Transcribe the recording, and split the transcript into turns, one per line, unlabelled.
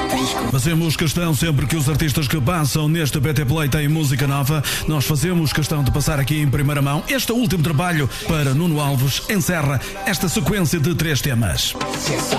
Fazemos questão sempre que os artistas que passam neste BT Play têm música nova. Nós fazemos questão de passar aqui em primeira mão. Este último trabalho para Nuno Alves encerra esta sequência de 3 temas.